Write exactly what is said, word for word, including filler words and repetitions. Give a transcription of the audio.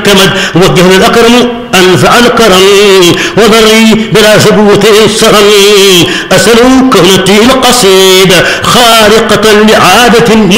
كمد وجه الأكرم أنفع الكرم وضري بلا ثبوت السرم أسأل كونتي القصيدة خارقة لعادة